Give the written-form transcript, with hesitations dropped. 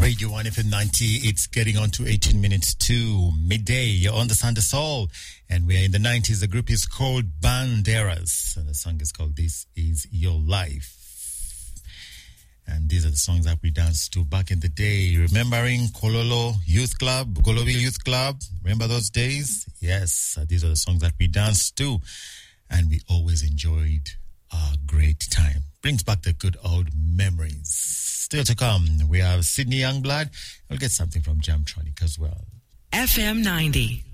Radio 1 FM 90. It's getting on to 18 minutes to midday. You're on the Sunday Soul, and we're in the 90s. The group is called Banderas, and the song is called This Is Your Life. And these are the songs that we danced to back in the day. Remembering Kololo Youth Club, Golobi Youth Club. Remember those days? Yes, these are the songs that we danced to, and we always enjoyed a great time. Brings back the good old memories. Still to come, we have Sydney Youngblood. We'll get something from Jamtronic as well. FM 90.